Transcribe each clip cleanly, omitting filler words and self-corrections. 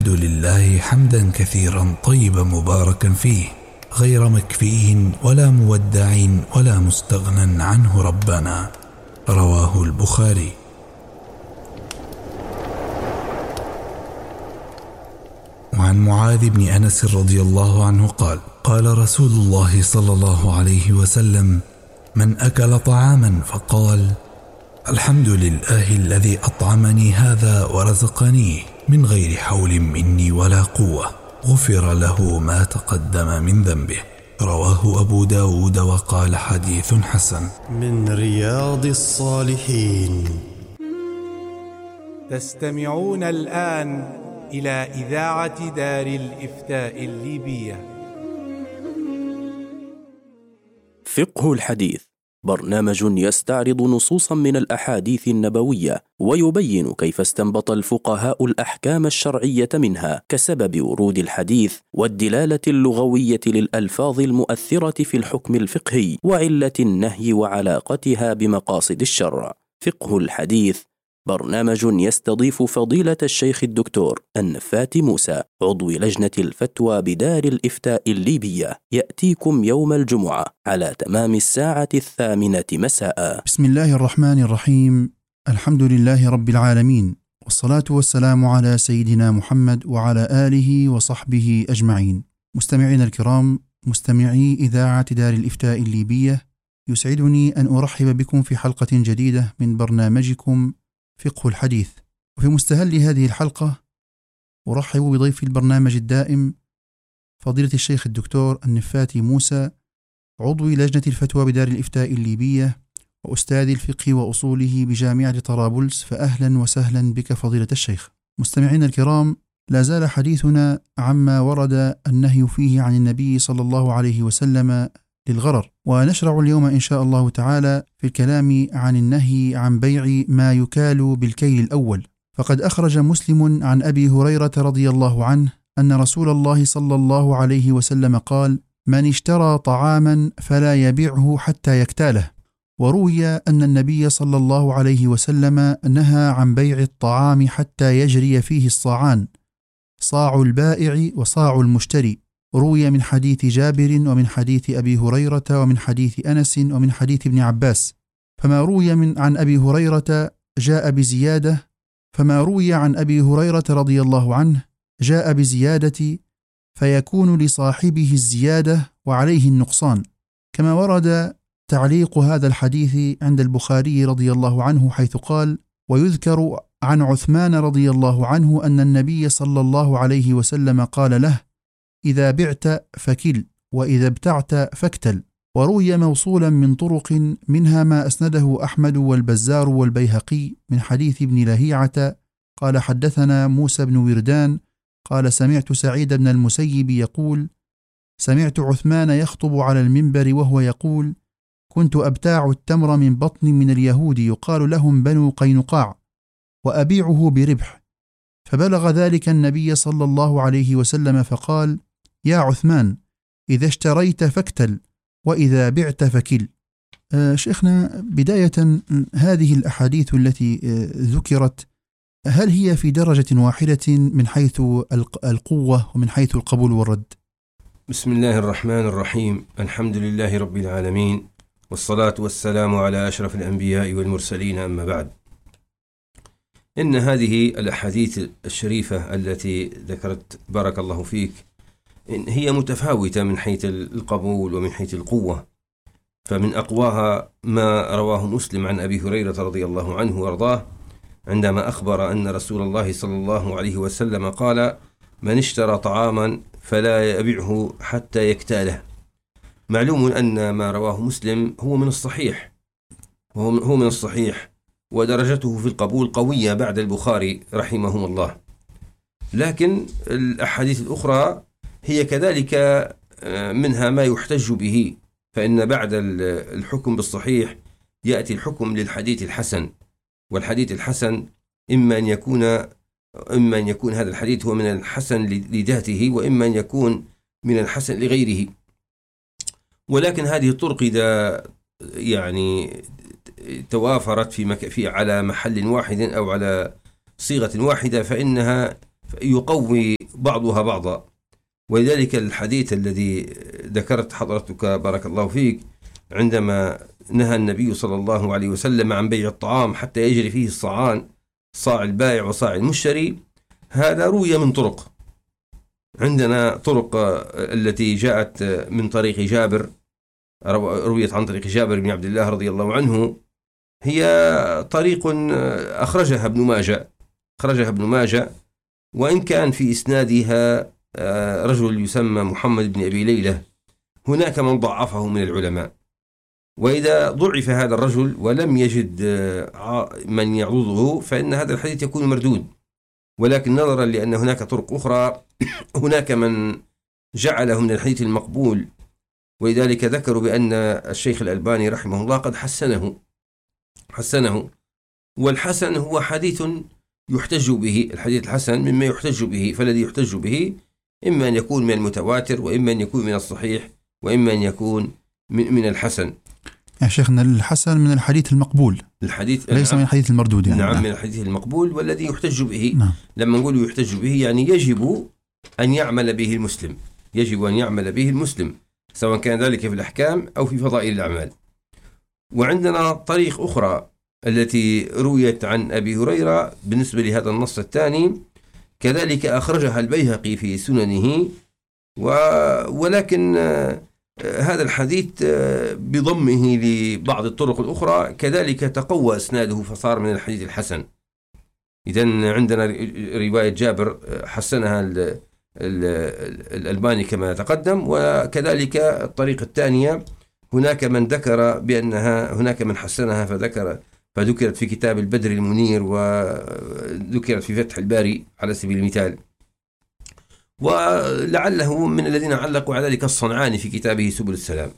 الحمد لله حمدا كثيرا طيبا مباركا فيه، غير مكفيه ولا مودع ولا مستغنى عنه ربنا. رواه البخاري. وعن معاذ بن أنس رضي الله عنه قال: قال رسول الله صلى الله عليه وسلم: من أكل طعاما فقال: الحمد لله الذي أطعمني هذا ورزقنيه من غير حول مني ولا قوة، غفر له ما تقدم من ذنبه. رواه أبو داود وقال: حديث حسن. من رياض الصالحين. تستمعون الآن إلى إذاعة دار الإفتاء الليبية. فقه الحديث برنامج يستعرض نصوصا من الأحاديث النبوية ويبين كيف استنبط الفقهاء الأحكام الشرعية منها، كسبب ورود الحديث والدلالة اللغوية للألفاظ المؤثرة في الحكم الفقهي وعلة النهي وعلاقتها بمقاصد الشرع. فقه الحديث برنامج يستضيف فضيلة الشيخ الدكتور النفات موسى، عضو لجنة الفتوى بدار الإفتاء الليبية، يأتيكم يوم الجمعة على تمام 8:00 مساء. بسم الله الرحمن الرحيم. الحمد لله رب العالمين، والصلاة والسلام على سيدنا محمد وعلى آله وصحبه أجمعين. مستمعين الكرام، مستمعي إذاعة دار الإفتاء الليبية، يسعدني أن أرحب بكم في حلقة جديدة من برنامجكم فقه الحديث. وفي مستهل هذه الحلقة أرحب بضيف البرنامج الدائم فضيلة الشيخ الدكتور النفات موسى، عضو لجنة الفتوى بدار الإفتاء الليبية وأستاذ الفقه وأصوله بجامعة طرابلس. فأهلا وسهلا بك فضيلة الشيخ. مستمعين الكرام، لا زال حديثنا عما ورد النهي فيه عن النبي صلى الله عليه وسلم للغرر، ونشرع اليوم إن شاء الله تعالى في الكلام عن النهي عن بيع ما يكال بالكيل الأول. فقد أخرج مسلم عن أبي هريرة رضي الله عنه أن رسول الله صلى الله عليه وسلم قال: من اشترى طعاما فلا يبيعه حتى يكتاله. وروي أن النبي صلى الله عليه وسلم نهى عن بيع الطعام حتى يجري فيه الصاعان، صاع البائع وصاع المشتري. روي من حديث جابر ومن حديث أبي هريرة ومن حديث أنس ومن حديث ابن عباس. فما روي عن أبي هريرة جاء بزيادة، فما روي عن أبي هريرة رضي الله عنه جاء بزيادة، فيكون لصاحبه الزيادة وعليه النقصان. كما ورد تعليق هذا الحديث عند البخاري رضي الله عنه حيث قال: ويذكر عن عثمان رضي الله عنه أن النبي صلى الله عليه وسلم قال له: إذا بعت فكل، وإذا ابتعت فاكتل. وروي موصولا من طرق منها ما أسنده أحمد والبزار والبيهقي من حديث ابن لهيعة قال: حدثنا موسى بن وردان قال: سمعت سعيد بن المسيب يقول: سمعت عثمان يخطب على المنبر وهو يقول: كنت أبتاع التمر من بطن من اليهود يقال لهم بنو قينقاع، وأبيعه بربح. فبلغ ذلك النبي صلى الله عليه وسلم فقال: يا عثمان، إذا اشتريت فاكتل، وإذا بعت فكل. شيخنا، بداية هذه الأحاديث التي ذكرت، هل هي في درجة واحدة من حيث القوة ومن حيث القبول والرد؟ بسم الله الرحمن الرحيم. الحمد لله رب العالمين، والصلاة والسلام على أشرف الأنبياء والمرسلين، أما بعد. إن هذه الأحاديث الشريفة التي ذكرت بارك الله فيك هي متفاوتة من حيث القبول ومن حيث القوة. فمن أقواها ما رواه مسلم عن أبي هريرة رضي الله عنه وارضاه عندما أخبر أن رسول الله صلى الله عليه وسلم قال: من اشترى طعاما فلا يبيعه حتى يكتاله. معلوم أن ما رواه مسلم هو من الصحيح، ودرجته في القبول قوية بعد البخاري رحمه الله. لكن الأحاديث الأخرى هي كذلك منها ما يحتج به، فإن بعد الحكم بالصحيح يأتي الحكم للحديث الحسن. والحديث الحسن إما أن يكون هذا الحديث هو من الحسن لذاته، وإما أن يكون من الحسن لغيره. ولكن هذه الطرق إذا يعني توافرت في على محل واحد أو على صيغة واحدة فإنها يقوي بعضها بعضا. ولذلك الحديث الذي ذكرت حضرتك بارك الله فيك عندما نهى النبي صلى الله عليه وسلم عن بيع الطعام حتى يجري فيه الصاعان، صاع البائع وصاع المشتري، هذا روي من طرق. عندنا طرق التي جاءت من طريق جابر، رويت عن طريق جابر بن عبد الله رضي الله عنه، هي طريق أخرجها ابن ماجه، وإن كان في إسنادها رجل يسمى محمد بن أبي ليلى، هناك من ضعفه من العلماء. وإذا ضعف هذا الرجل ولم يجد من يعضده فإن هذا الحديث يكون مردود. ولكن نظرا لأن هناك طرق أخرى هناك من جعله من الحديث المقبول، ولذلك ذكروا بأن الشيخ الألباني رحمه الله قد حسنه. والحسن هو حديث يحتج به، الحديث الحسن مما يحتج به، فالذي يحتج به إما أن يكون من المتواتر، وإما أن يكون من الصحيح، وإما أن يكون من الحسن. يا شيخنا الحسن من الحديث المقبول، الحديث ليس من الحديث المردود يعني. نعم، من الحديث المقبول والذي يحتج به. نعم. لما نقول يحتج به يعني يجب أن يعمل به المسلم، سواء كان ذلك في الأحكام أو في فضائل الأعمال. وعندنا طريق أخرى التي رويت عن أبي هريرة بالنسبة لهذا النص الثاني، كذلك أخرجها البيهقي في سننه، ولكن هذا الحديث بضمه لبعض الطرق الأخرى كذلك تقوى إسناده فصار من الحديث الحسن. إذن عندنا رواية جابر حسنها الألباني كما تقدم، وكذلك الطريقة الثانية هناك من حسنها فذكرت في كتاب البدر المنير، وذكرت في فتح الباري على سبيل المثال. ولعله من الذين علقوا على ذلك الصنعاني في كتابه سبل السلام.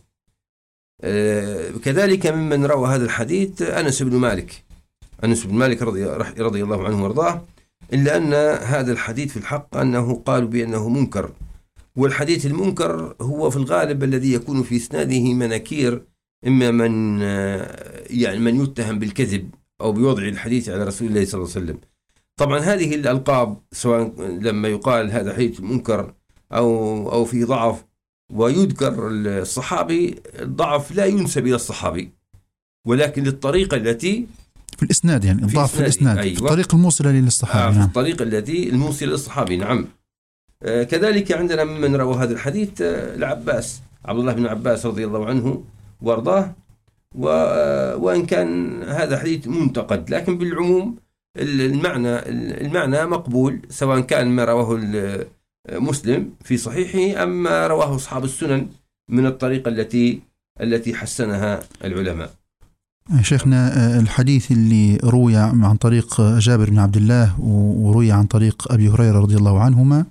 كذلك ممن روى هذا الحديث أنس بن مالك رضي الله عنه وارضاه، إلا أن هذا الحديث في الحق أنه قالوا بأنه منكر. والحديث المنكر هو في الغالب الذي يكون في إسناده مناكير، إما من يتهم بالكذب أو بوضع الحديث على رسول الله صلى الله عليه وسلم. طبعا هذه الألقاب سواء لما يقال هذا حديث منكر أو في ضعف ويذكر الصحابي، الضعف لا ينسب إلى الصحابي، ولكن للطريقة التي في الإسناد، يعني الضعف في الإسناد، أيوة. في الطريق الموصلة للصحابي. في الطريقة التي الموصلة للصحابي. نعم. كذلك عندنا من روى هذا الحديث عبد الله بن عباس رضي الله عنه وارضاه، وإن كان هذا حديث منتقد، لكن بالعموم المعنى مقبول، سواء كان ما رواه مسلم في صحيحه أم ما رواه أصحاب السنن من الطريقة التي حسنها العلماء. شيخنا الحديث اللي روي عن طريق جابر بن عبد الله وروي عن طريق أبي هريرة رضي الله عنهما،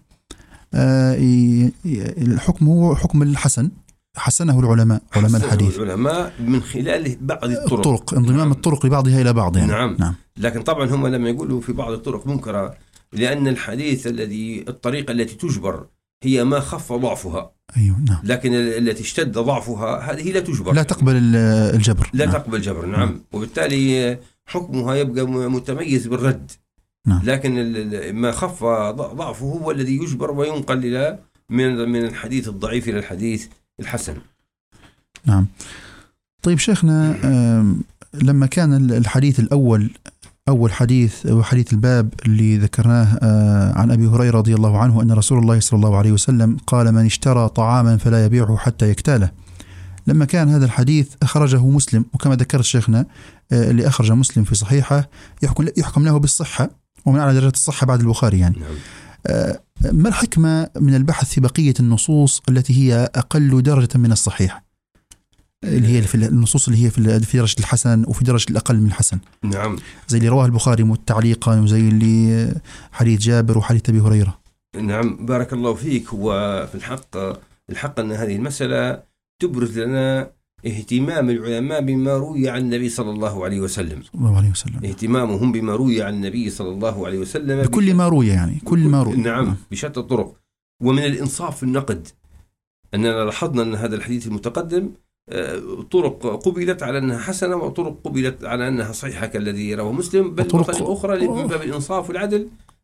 الحكم هو حكم الحسن، حسنه علماء الحديث من خلال بعض الطرق انضمام نعم. الطرق لبعضها إلى بعض يعني. نعم. لكن طبعا هم لما يقولوا في بعض الطرق منكرة، لأن الحديث الطريقة التي تجبر هي ما خف ضعفها. أيوة. نعم. لكن التي اشتد ضعفها هذه لا تجبر، لا تقبل الجبر. لا تقبل الجبر. نعم. وبالتالي حكمها يبقى متميز بالرد. نعم. لكن ما خف ضعفه هو الذي يجبر وينقل إلى من الحديث الضعيف إلى الحديث الحسن. نعم. طيب شيخنا، لما كان الحديث الأول أول حديث وحديث الباب اللي ذكرناه عن أبي هريرة رضي الله عنه أن رسول الله صلى الله عليه وسلم قال: من اشترى طعاما فلا يبيعه حتى يكتاله. لما كان هذا الحديث أخرجه مسلم، وكما ذكرت شيخنا اللي أخرج مسلم في صحيحه يحكم له بالصحة، ومن أعلى درجة الصحة بعد البخاري يعني. ما الحكمة من البحث في بقية النصوص التي هي أقل درجة من الصحيح، اللي هي في النصوص اللي هي في درجة الحسن وفي درجة الأقل من الحسن؟ نعم. زي اللي رواه البخاري تعليقا، وزي اللي حديث جابر وحديث أبي هريرة. نعم، بارك الله فيك. هو في الحق أن هذه المسألة تبرز لنا اهتمام العلماء بما روي عن النبي صلى الله عليه وسلم. اهتمامهم بما روي عن النبي صلى الله عليه وسلم بكل ما روي، يعني كل ما روي. نعم، بشتى الطرق. ومن الإنصاف في النقد أننا لاحظنا أن هذا الحديث المتقدم طرق قبلت على أنها حسنة، وطرق قبلت على أنها صحيحة كالذي رواه مسلم، بل طرق أخرى من باب الإنصاف والعدل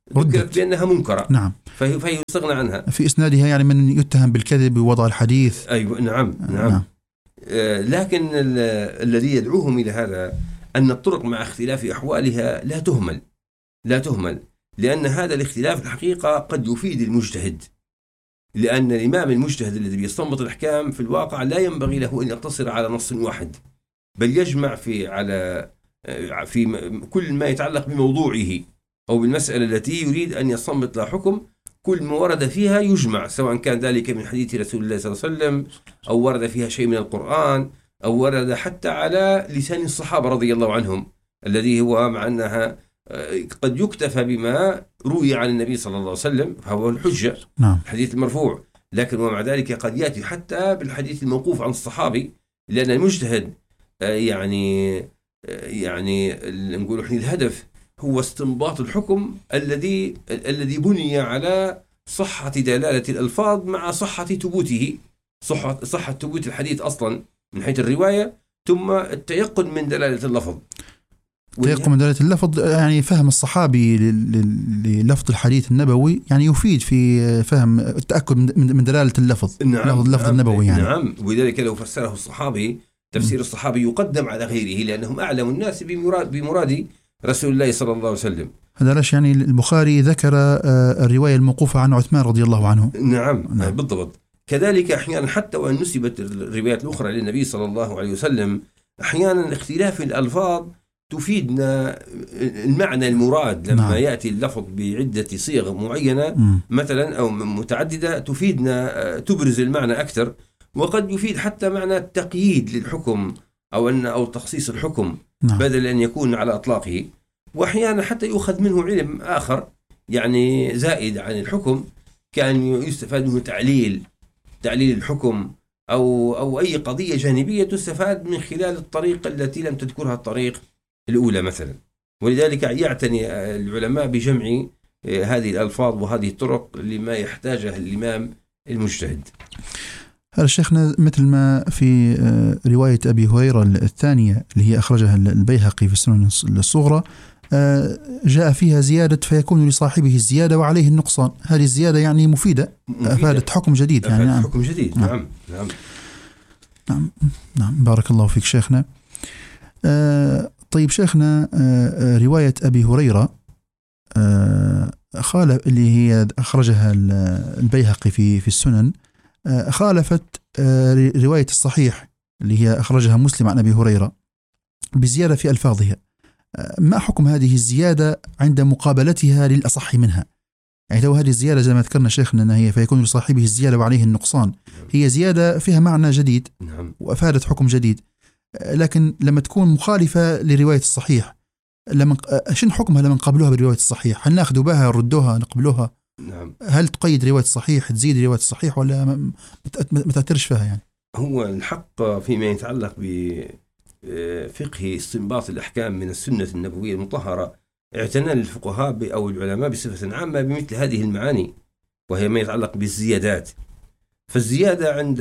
ذكرت بأنها منكرة. نعم. فهي يستغنى عنها. في إسنادها يعني من يتهم بالكذب بوضع الحديث. أيوة نعم. لكن الذي يدعوهم إلى هذا أن الطرق مع اختلاف أحوالها لا تهمل، لأن هذا الاختلاف الحقيقة قد يفيد المجتهد، لأن الإمام المجتهد الذي يستنبط الأحكام في الواقع لا ينبغي له أن يقتصر على نص واحد، بل يجمع في كل ما يتعلق بموضوعه أو بالمسألة التي يريد أن يستنبط لها حكم، كل ما ورد فيها يجمع، سواء كان ذلك من حديث رسول الله صلى الله عليه وسلم أو ورد فيها شيء من القرآن أو ورد حتى على لسان الصحابة رضي الله عنهم، الذي هو مع أنها قد يكتفى بما روي عن النبي صلى الله عليه وسلم فهو الحجة. نعم. الحديث المرفوع، لكن ومع ذلك قد يأتي حتى بالحديث الموقوف عن الصحابي، لأن المجتهد يعني نقول الهدف هو استنباط الحكم الذي بني على صحة دلالة الألفاظ مع صحة ثبوته، صحة ثبوت الحديث أصلا من حيث الرواية، ثم التيقن من دلالة اللفظ. تيقن من دلالة اللفظ يعني فهم الصحابي للفظ الحديث النبوي يعني يفيد في فهم التأكد من دلالة اللفظ. نعم. اللفظ النبوي يعني. نعم. ولذلك لو فسره الصحابي تفسير الصحابي يقدم على غيره، لأنهم أعلم الناس بمراد رسول الله صلى الله عليه وسلم. هذا ليش يعني البخاري ذكر الرواية الموقوفة عن عثمان رضي الله عنه. نعم. بالضبط. كذلك أحيانا حتى وأن نسبت الروايات الأخرى للنبي صلى الله عليه وسلم، أحيانا اختلاف الألفاظ تفيدنا المعنى المراد لما يأتي اللفظ بعدة صيغ معينة مثلا أو متعددة، تفيدنا تبرز المعنى أكثر، وقد يفيد حتى معنى التقييد للحكم أو تخصيص الحكم بدل أن يكون على أطلاقه. وأحيانا حتى يؤخذ منه علم آخر يعني زائد عن الحكم، كان يستفاد منه تعليل الحكم أو أي قضية جانبية تستفاد من خلال الطريقة التي لم تذكرها الطريق الأولى مثلا. ولذلك يعتني العلماء بجمع هذه الألفاظ وهذه الطرق لما يحتاجه الإمام المجتهد. هذا شيخنا مثل ما في رواية أبي هريرة الثانية اللي هي أخرجها البيهقي في السنن الصغرى، جاء فيها زيادة فيكون لصاحبه الزيادة وعليه النقصان. هذه الزيادة يعني مفيدة. أفادت حكم جديد يعني. نعم. حكم جديد. نعم. نعم. نعم. نعم. بارك الله فيك شيخنا. طيب شيخنا، رواية أبي هريرة اللي هي أخرجها البيهقي في السنن خالفت رواية الصحيح اللي هي أخرجها مسلم عن أبي هريرة بزيادة في ألفاظها. ما حكم هذه الزيادة عند مقابلتها للأصح منها؟ يعني لو هذه الزيادة زي ما ذكرنا شيخنا أنها هي فيكون لصاحبه الزيادة وعليه النقصان، هي زيادة فيها معنى جديد وأفادت حكم جديد، لكن لما تكون مخالفة لرواية الصحيح شن حكمها لما نقابلوها برواية الصحيح؟ هل نأخذ بها نردوها نقبلوها؟ نعم. هل تقيد رواية الصحيح تزيد رواية الصحيح ولا ما تأثرش فيها يعني؟ هو الحق فيما يتعلق بفقه استنباط الأحكام من السنة النبوية المطهرة، اعتنى الفقهاء أو العلماء بصفة عامة بمثل هذه المعاني، وهي ما يتعلق بالزيادات. فالزيادة عند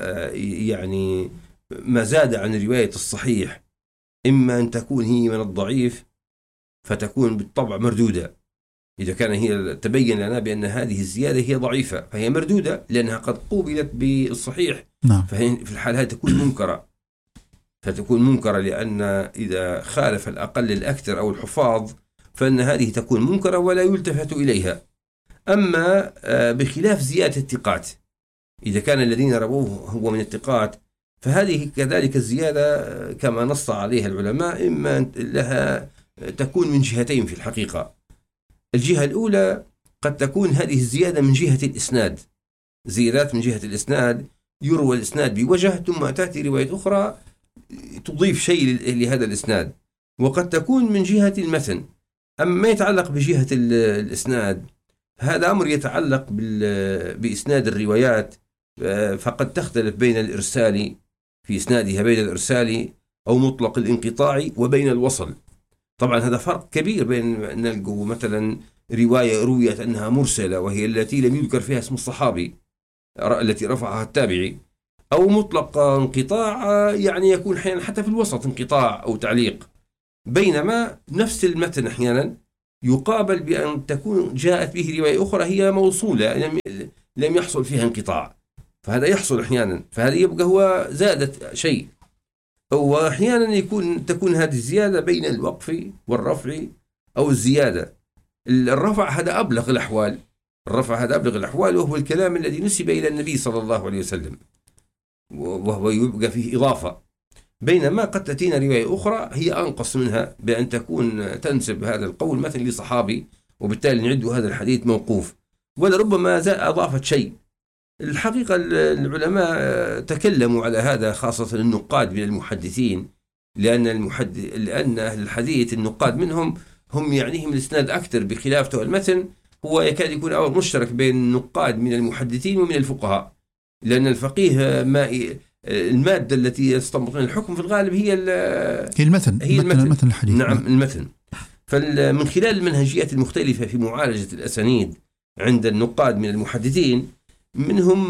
يعني ما زاد عن رواية الصحيح إما أن تكون هي من الضعيف فتكون بالطبع مردودة، إذا كان هي تبين لنا بأن هذه الزيادة هي ضعيفة فهي مردودة لأنها قد قوبلت بالصحيح. نعم. ففي الحال هذه فتكون منكرة لأن إذا خالف الأقل الأكثر أو الحفاظ فإن هذه تكون منكرة ولا يلتفت إليها. أما بخلاف زيادة الثقات، إذا كان الذين رووه هو من الثقات فهذه كذلك الزيادة كما نص عليها العلماء إما لها تكون من جهتين في الحقيقة. الجهة الأولى قد تكون هذه الزيادة من جهة الإسناد، زيادات من جهة الإسناد، يروى الإسناد بوجه ثم تأتي رواية أخرى تضيف شيء لهذا الإسناد، وقد تكون من جهة المتن. أما ما يتعلق بجهة الإسناد هذا أمر يتعلق بإسناد الروايات، فقد تختلف بين الإرسال في إسنادها بين الإرسال أو مطلق الانقطاع وبين الوصل. طبعا هذا فرق كبير بين أن نلقوا مثلا رواية رويت أنها مرسلة وهي التي لم يذكر فيها اسم الصحابي التي رفعها التابعي، أو مطلق انقطاع يعني يكون أحيانا حتى في الوسط انقطاع أو تعليق، بينما نفس المتن أحيانا يقابل بأن تكون جاءت به رواية أخرى هي موصولة لم يحصل فيها انقطاع، فهذا يحصل أحيانا، فهذا يبقى هو زادت شيء. وأحيانا تكون هذه الزيادة بين الوقف والرفع أو الزيادة. الرفع هذا أبلغ الأحوال، وهو الكلام الذي نسب إلى النبي صلى الله عليه وسلم، وهو يبقى فيه إضافة، بينما قد تأتينا رواية أخرى هي أنقص منها بأن تكون تنسب هذا القول مثلا لصحابي، وبالتالي نعد هذا الحديث موقوف، ولربما أضافت شيء. الحقيقة العلماء تكلموا على هذا، خاصة النقاد من المحدثين، لأن أهل الحديث النقاد منهم هم يعنيهم الإسناد أكثر، بخلاف المتن هو يكاد يكون أمر مشترك بين النقاد من المحدثين ومن الفقهاء، لأن الفقيه المادة التي يستنبطون الحكم في الغالب هي المتن الحديث. نعم، المتن. فمن خلال المنهجيات المختلفة في معالجة الأسانيد عند النقاد من المحدثين، منهم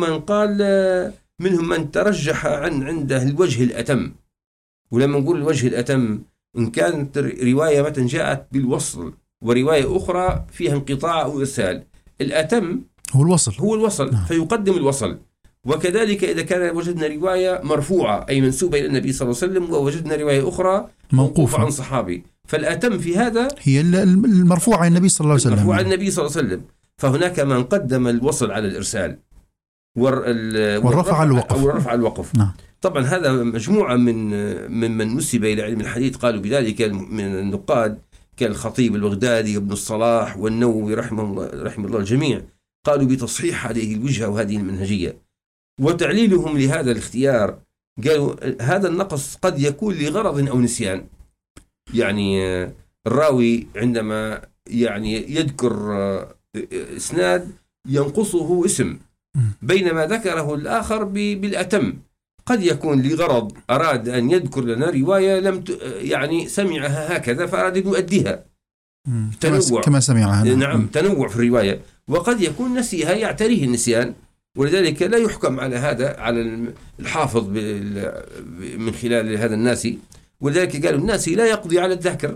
من ترجح عنده الوجه الأتم. ولما نقول الوجه الأتم، إن كانت رواية مثلا جاءت بالوصل ورواية أخرى فيها انقطاع أو إرسال، الأتم هو الوصل نعم. فيقدم الوصل. وكذلك إذا كان وجدنا رواية مرفوعة أي منسوبة إلى النبي صلى الله عليه وسلم، ووجدنا رواية أخرى موقوفة عن صحابي، فالأتم في هذا هي المرفوعة عن النبي صلى الله عليه وسلم. فهناك من قدم الوصل على الإرسال والرفع على الوقف. نعم. طبعا هذا مجموعة من نسب إلى علم الحديث قالوا بذلك من النقاد، كالخطيب البغدادي وابن الصلاح والنووي رحمه الله الجميع، قالوا بتصحيح هذه الوجهة وهذه المنهجية. وتعليلهم لهذا الاختيار قالوا هذا النقص قد يكون لغرض أو نسيان، يعني الراوي عندما يعني يذكر إسناد ينقصه اسم، بينما ذكره الآخر بالأتم، قد يكون لغرض أراد أن يذكر لنا رواية لم يعني سمعها هكذا فأراد أن يؤديها، تنوع كما سمعها. نعم، تنوع في الرواية. وقد يكون نسيها يعتريه النسيان، ولذلك لا يحكم على هذا على الحافظ من خلال هذا الناسي. ولذلك قالوا الناسي لا يقضي على الذاكر،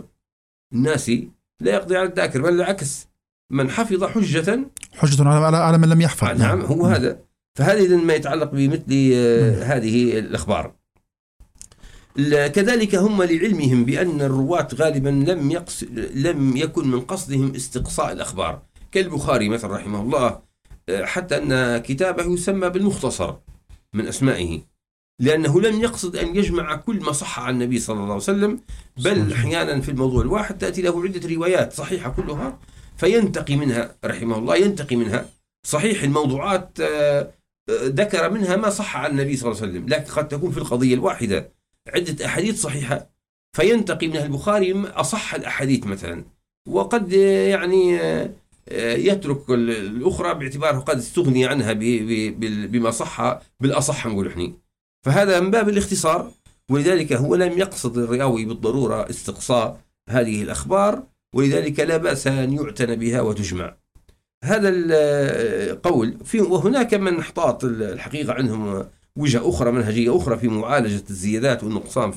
بل العكس، من حفظ حجة على من لم يحفظ. نعم، هو هذا. فهذا ما يتعلق بمثل هذه الأخبار. كذلك هم لعلمهم بأن الرواة غالبا لم يكن من قصدهم استقصاء الأخبار، كالبخاري مثلا رحمه الله، حتى أن كتابه يسمى بالمختصر من أسمائه، لأنه لم يقصد أن يجمع كل ما صح عن النبي صلى الله عليه وسلم، بل أحيانا في الموضوع الواحد تأتي له عدة روايات صحيحة كلها، فينتقي منها رحمه الله صحيح الموضوعات ذكر منها ما صح عن النبي صلى الله عليه وسلم، لكن قد تكون في القضية الواحدة عدة أحاديث صحيحة، فينتقي منها البخاري أصح الأحاديث مثلا، وقد يعني يترك الأخرى باعتباره قد استغني عنها بما صح بالأصح نقول إحنا. فهذا من باب الاختصار، ولذلك هو لم يقصد الراوي بالضرورة استقصاء هذه الأخبار، ولذلك لا بأس أن يعتنى بها وتجمع. هذا القول وهناك من احتاط الحقيقة عنهم وجهة أخرى منهجية أخرى في معالجة الزيادات والنقصان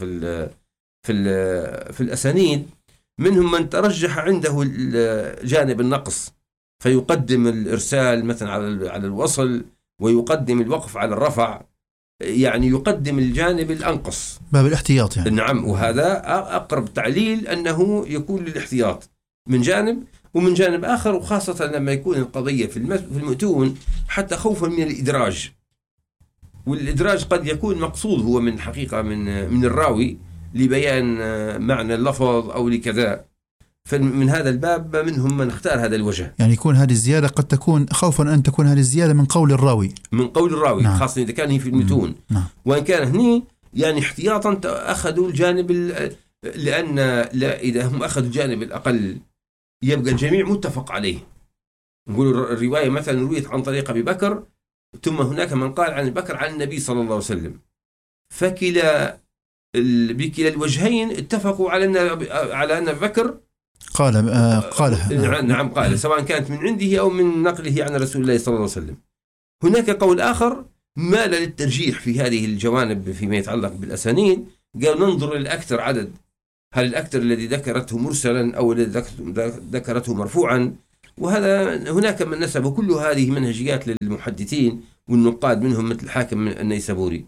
في الأسانيد. منهم من ترجح عنده جانب النقص فيقدم الإرسال مثلا على الوصل، ويقدم الوقف على الرفع، يعني يقدم الجانب الأنقص، باب الاحتياط يعني. نعم، وهذا أقرب تعليل أنه يكون للاحتياط من جانب، ومن جانب آخر، وخاصة لما يكون القضية في المتون حتى خوفا من الإدراج، والإدراج قد يكون مقصود هو من حقيقة من الراوي لبيان معنى اللفظ أو لكذا. فمن هذا الباب منهم من اختار هذا الوجه، يعني يكون هذه الزيادة قد تكون خوفا أن تكون هذه الزيادة من قول الراوي نعم. خاصة إذا كان هي في المتون نعم. وإن كان هني يعني احتياطا أخذوا الجانب لأن إذا هم أخذوا الجانب الأقل يبقى الجميع متفق عليه. نقول الرواية مثلا رويت عن طريق أبي بكر، ثم هناك من قال عن بكر عن النبي صلى الله عليه وسلم، بكلا الوجهين اتفقوا على أن بكر قالها نعم قال، سواء كانت من عنده أو من نقله عن رسول الله صلى الله عليه وسلم. هناك قول آخر مال للترجيح في هذه الجوانب فيما يتعلق بالأسانيد، قال ننظر للأكثر عدد، هل الأكثر الذي ذكرته مرسلا أو الذي ذكرته مرفوعا؟ وهذا هناك من نسب كل هذه منهجيات للمحدثين والنقاد منهم مثل الحاكم النيسابوري.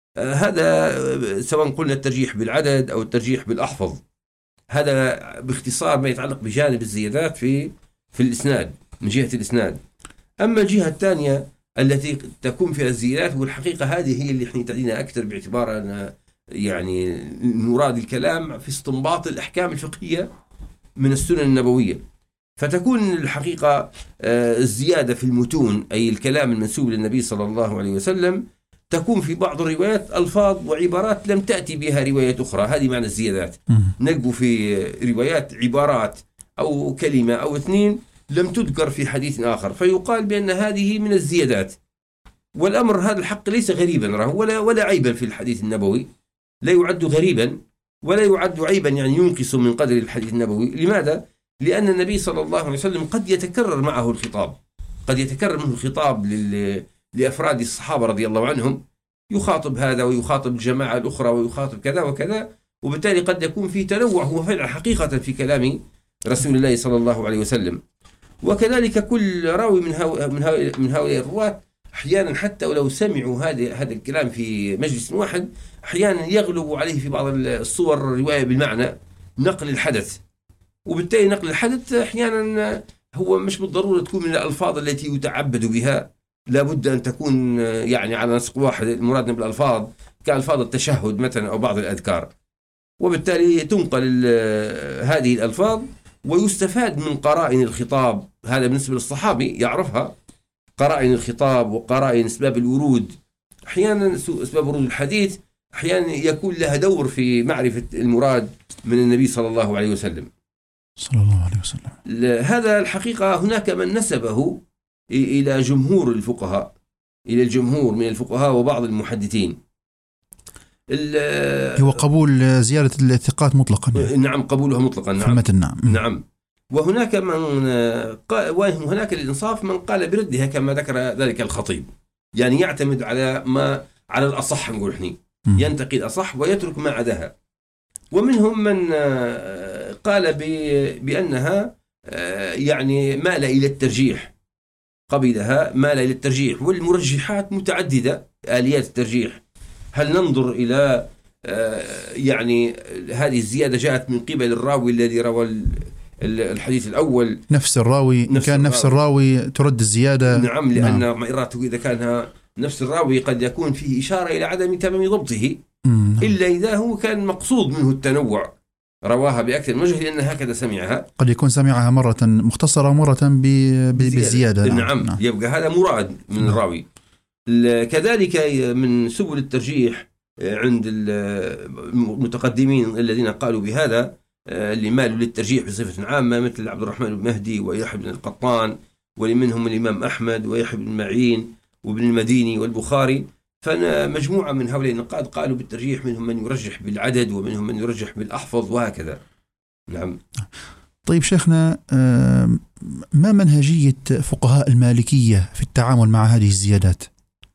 هذا سواء قلنا الترجيح بالعدد أو الترجيح بالأحفظ، هذا باختصار ما يتعلق بجانب الزيادات في الإسناد من جهة الإسناد. أما الجهة الثانية التي تكون فيها الزيادات، والحقيقة هذه هي اللي احنا تعدينا أكثر باعتبار أن يعني مراد الكلام في استنباط الأحكام الفقهية من السنن النبوية. فتكون الحقيقة الزيادة في المتون أي الكلام المنسوب للنبي صلى الله عليه وسلم تكون في بعض الروايات ألفاظ وعبارات لم تأتي بها روايات أخرى، هذه معنى الزيادات. نلقوا في روايات عبارات أو كلمة أو اثنين لم تذكر في حديث آخر، فيقال بأن هذه من الزيادات. والأمر هذا الحق ليس غريبا ولا عيبا في الحديث النبوي، لا يعد غريبا ولا يعد عيبا يعني ينقص من قدر الحديث النبوي. لماذا؟ لأن النبي صلى الله عليه وسلم قد يتكرر معه الخطاب، قد يتكرر منه الخطاب لأفراد الصحابة رضي الله عنهم، يخاطب هذا ويخاطب الجماعة الأخرى ويخاطب كذا وكذا، وبالتالي قد يكون في تنوع هو فعلا حقيقة في كلام رسول الله صلى الله عليه وسلم. وكذلك كل راوي من هؤلاء الرواة أحيانا حتى ولو سمعوا هذا الكلام في مجلس واحد أحيانا يغلب عليه في بعض الصور الرواية بالمعنى نقل الحدث، وبالتالي نقل الحدث أحيانا هو مش بالضرورة تكون من الألفاظ التي يتعبد بها، لابد أن تكون يعني على نسق واحد. المراد بالألفاظ كألفاظ التشهد مثلا أو بعض الأذكار، وبالتالي تنقل هذه الألفاظ ويستفاد من قرائن الخطاب. هذا بالنسبة للصحابي يعرفها، قرائن الخطاب وقرائن أسباب الورود. أحيانا أسباب ورود الحديث أحيانا يكون لها دور في معرفة المراد من النبي صلى الله عليه وسلم. صلى الله عليه وسلم. هذا الحقيقة هناك من نسبه إلى جمهور الفقهاء، إلى الجمهور من الفقهاء وبعض المحدثين. هو قبول زيادة الثقات مطلقا. نعم، قبولها مطلقا. نعم. نعم. وهناك وهناك الإنصاف من قال بردها كما ذكر ذلك الخطيب، يعني يعتمد على الأصح، نقول إحنا ينتقي الأصح ويترك ما عداها. ومنهم من قال بأنها يعني مال إلى الترجيح، قبلها مال إلى الترجيح. والمرجحات متعددة آليات الترجيح. هل ننظر إلى يعني هذه الزيادة جاءت من قبل الراوي الذي روى الحديث الأول، نفس الراوي ترد الزيادة؟ نعم، لأن معيراته إذا كان نفس الراوي قد يكون فيه إشارة إلى عدم تمام ضبطه، إلا إذا هو كان مقصود منه التنوع، رواها بأكثر من وجه لأن هكذا سمعها. قد يكون سمعها مرة مختصرة ومرة بالزيادة. نعم. يبقى هذا مراد من الراوي. كذلك من سبل الترجيح عند المتقدمين الذين قالوا بهذا اللي مالوا للترجيح بصفة عامة مثل عبد الرحمن بن مهدي ويحيى بن القطان، ولمنهم الإمام أحمد ويحيى بن معين وابن المديني والبخاري. فمجموعة من هؤلاء النقاد قالوا بالترجيح، منهم من يرجح بالعدد ومنهم من يرجح بالأحفظ وهكذا. نعم. طيب شيخنا، ما منهجية فقهاء المالكية في التعامل مع هذه الزيادات؟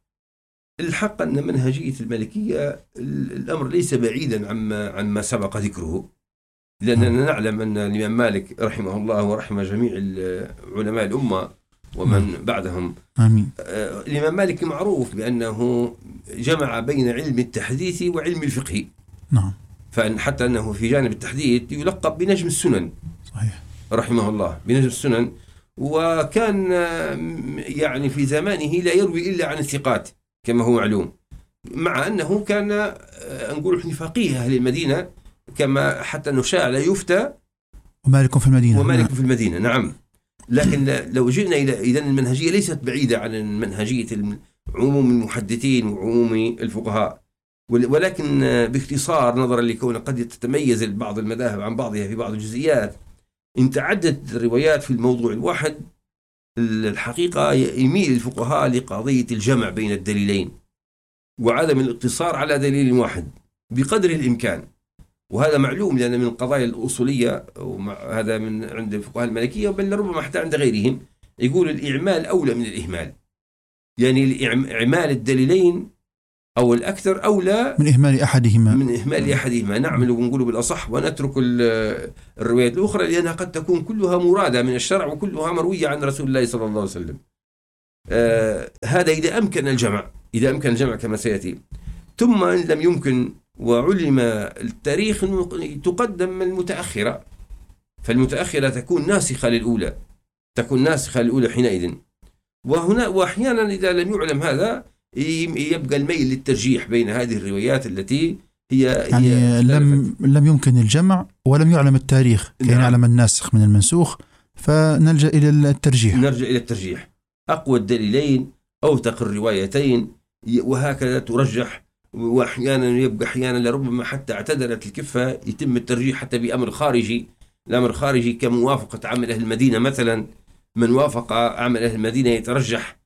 الحق أن منهجية المالكية الأمر ليس بعيدا عما سبق ذكره، لأننا نعلم أن الإمام مالك رحمه الله ورحمه جميع علماء الأمة ومن بعدهم، آمين. الإمام مالك معروف بأنه جمع بين علم التحديث وعلم الفقه. نعم. فحتى أنه في جانب التحديث يلقب بنجم السنن. صحيح. رحمه الله بنجم السنن. وكان يعني في زمانه لا يروي إلا عن الثقات كما هو معلوم، مع أنه كان نقول فقيه أهل المدينة، كما حتى أنه شاع لا يفتى ومالك في المدينة. ومالك في المدينة. نعم. لكن لو جئنا إلى إذن المنهجية ليست بعيدة عن منهجية عموم المحدثين وعموم الفقهاء، ولكن باختصار نظرا لكون قد تتميز بعض المذاهب عن بعضها في بعض الجزئيات، إن تعددت الروايات في الموضوع الواحد الحقيقة يميل الفقهاء لقضية الجمع بين الدليلين وعدم الاقتصار على دليل واحد بقدر الإمكان. وهذا معلوم لأن من القضايا الأصولية، وهذا من عند الفقهاء المالكية بل ربما حتى عند غيرهم، يقول الإعمال أولى من الإهمال. يعني إعمال الدليلين أو الأكثر أولى من إهمال أحدهما. نعمل ونقول بالأصح ونترك الروايات الأخرى، لأنها قد تكون كلها مرادة من الشرع وكلها مروية عن رسول الله صلى الله عليه وسلم. هذا إذا أمكن الجمع كما سيأتي. ثم إن لم يمكن وعلم التاريخ تقدم المتأخرة، فالمتأخرة تكون ناسخة للأولى حينئذ. وأحيانا إذا لم يعلم هذا يبقى الميل للترجيح بين هذه الروايات التي هي لم يمكن الجمع ولم يعلم التاريخ، كي نعلم الناسخ من المنسوخ، فنلجأ إلى الترجيح. أقوى الدليلين، أوثق الروايتين، وهكذا ترجح. وأحيانا يبقى لربما حتى اعتدلت الكفة يتم الترجيح حتى بأمر خارجي. الأمر الخارجي كموافقة عمل أهل المدينة مثلا، من وافق عمل أهل المدينة يترجح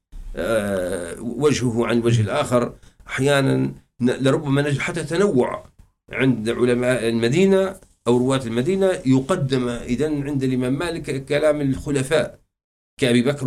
وجهه عن وجه الآخر. أحيانا لربما نجد حتى تنوع عند علماء المدينة أو رواة المدينة، يقدم إذن عند الإمام مالك كلام الخلفاء كأبي بكر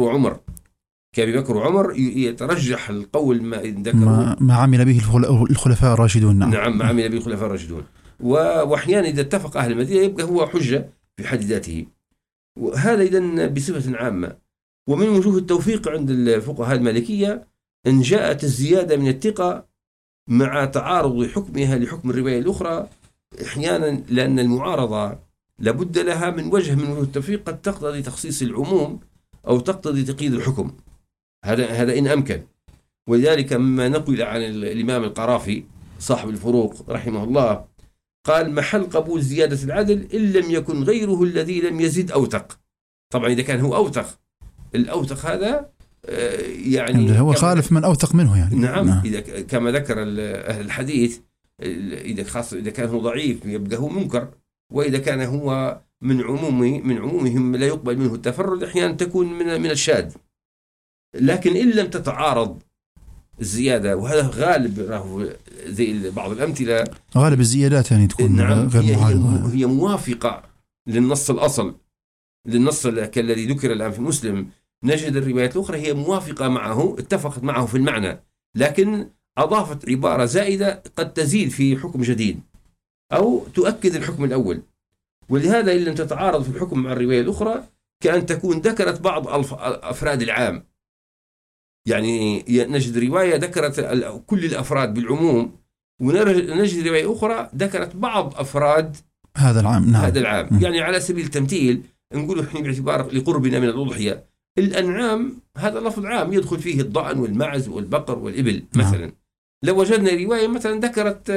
وعمر يترجح القول ما عمل به الخلفاء الراشدون. نعم، ما عمل به الخلفاء الراشدون. وأحيانا إذا اتفق أهل المدينة يبقى هو حجة في حد ذاته. وهذا إذن بصفة عامة. ومن وجوه التوفيق عند الفقهاء المالكية أن جاءت الزيادة من الثقة مع تعارض حكمها لحكم الرواية الأخرى أحيانا، لأن المعارضة لابد لها من وجه من وجوه التوفيق قد تقتضي تخصيص العموم أو تقتضي تقييد الحكم. هذا إن أمكن. ولذلك مما نقل عن الإمام القرافي صاحب الفروق رحمه الله قال: محل قبول زيادة العدل إن لم يكن غيره الذي لم يزد أوثق. طبعا إذا كان هو أوثق، الأوثق هذا يعني هو خالف من أوثق منه يعني. نعم. إذا كما ذكر أهل الحديث، إذا كان هو ضعيف يبقى هو منكر، وإذا كان هو من عمومهم لا يقبل منه التفرد، أحيانا تكون من الشاذ. لكن إن لم تتعارض الزيادة، وهذا غالب زي بعض الأمثلة، غالب الزيادات يعني تكون غير معارضة، هي موافقة للنص الأصل، للنص كالذي ذكر الآن في مسلم. نجد الروايات الأخرى هي موافقة معه، اتفقت معه في المعنى، لكن أضافت عبارة زائدة قد تزيد في حكم جديد أو تؤكد الحكم الأول. ولهذا إن لم تتعارض في الحكم مع الرواية الأخرى كأن تكون ذكرت بعض أفراد العام. يعني نجد رواية ذكرت كل الأفراد بالعموم، ونجد رواية أخرى ذكرت بعض أفراد هذا العام. نعم. هذا العام. يعني على سبيل التمثيل نقول إحنا باعتبار لقربنا من الأضحية، الأنعام هذا لفظ عام يدخل فيه الضأن والمعز والبقر والإبل مثلا. لو وجدنا رواية مثلا ذكرت